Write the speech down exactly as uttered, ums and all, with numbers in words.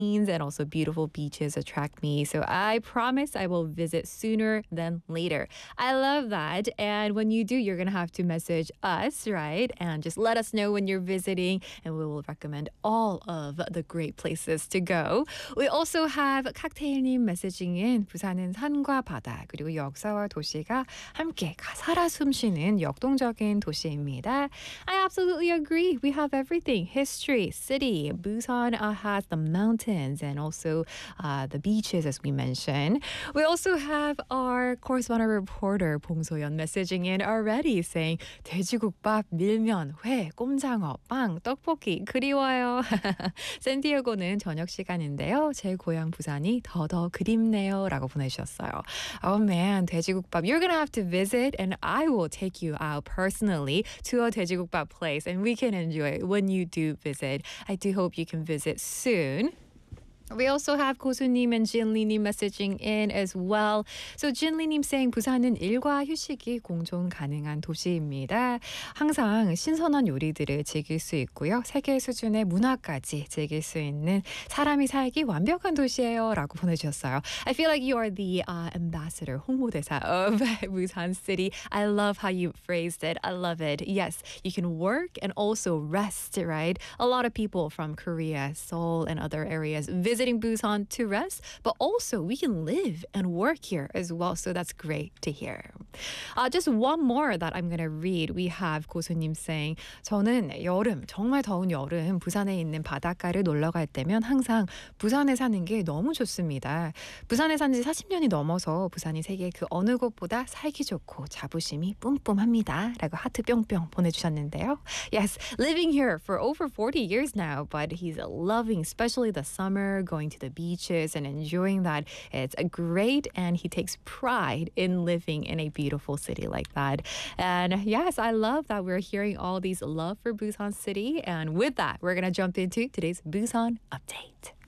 and also beautiful beaches attract me. So I promise I will visit sooner than later. I love that. And when you do, you're going to have to message us, right? And just let us know when you're visiting, and we will recommend all of the great places to go. We also have 칵테일님 messaging in. 부산은 산과 바다 그리고 역사와 도시가 함께 살아 숨쉬는 역동적인 도시입니다. I absolutely agree. We have everything. History, city. Busan uh, has the mountains and also uh, the beaches, as we mentioned. We also have our correspondent reporter 봉소연 messaging in already saying 돼지국밥, 밀면, 회, 꼼장어, 빵, 떡볶이 그리워요. 샌디에고는 저녁 시간인데요. 제 고향 부산이 더더 그립네요 라고 보내주셨어요. Oh man, 돼지국밥. You're gonna have to visit and I will take you out personally to a 돼지국밥 place and we can enjoy it when you do visit. I do hope you can visit soon. We also have 고수님 and 진리님 messaging in as well. So 진리님 saying 부산은 일과 휴식이 공존 가능한 도시입니다. 항상 신선한 요리들을 즐길 수 있고요. 세계 수준의 문화까지 즐길 수 있는 사람이 살기 완벽한 도시예요 라고 보내주셨어요. I feel like you are the uh, ambassador, 홍보대사 of Busan City. I love how you phrased it. I love it. Yes, you can work and also rest, right? A lot of people from Korea, Seoul, and other areas visit visiting Busan to rest, but also we can live and work here as well. So that's great to hear. Uh, just one more that I'm going to read. We have 고수님 saying, 저는 여름, 정말 더운 여름 부산에 있는 바닷가를 놀러 갈 때면 항상 부산에 사는 게 너무 좋습니다. 부산에 산 지 사십 년이 넘어서 부산이 세계 그 어느 곳보다 살기 좋고 자부심이 뿜뿜합니다. 라고 하트 뿅뿅 보내주셨는데요. Yes, living here for over forty years now, but he's loving especially the summer, going to the beaches and enjoying that. It's a great, and he takes pride in living in a beautiful city like that. And yes, I love that we're hearing all these love for Busan City. And with that, we're going to jump into today's Busan update.